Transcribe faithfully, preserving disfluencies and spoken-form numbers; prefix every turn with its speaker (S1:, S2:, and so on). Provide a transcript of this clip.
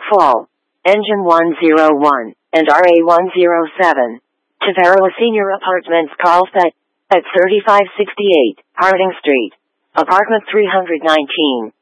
S1: Fall, Engine one oh one, and R A one oh seven. Tavaroa Senior Apartments Carlsbad, at thirty-five sixty-eight, Harding Street. Apartment three hundred nineteen.